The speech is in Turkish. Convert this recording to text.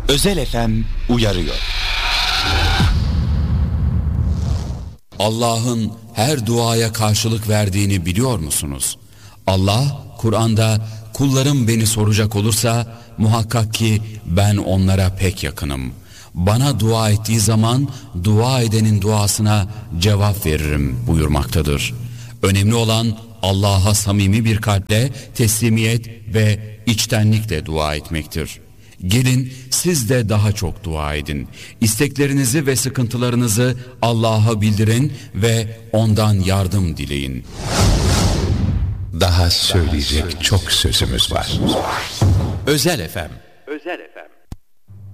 Özel FM uyarıyor. Allah'ın her duaya karşılık verdiğini biliyor musunuz? Allah Kur'an'da kullarım beni soracak olursa muhakkak ki ben onlara pek yakınım. Bana dua ettiği zaman dua edenin duasına cevap veririm buyurmaktadır. Önemli olan Allah'a samimi bir kalple teslimiyet ve içtenlikle dua etmektir. Gelin siz de daha çok dua edin. İsteklerinizi ve sıkıntılarınızı Allah'a bildirin ve ondan yardım dileyin. Daha söyleyecek çok sözümüz var. Özel FM.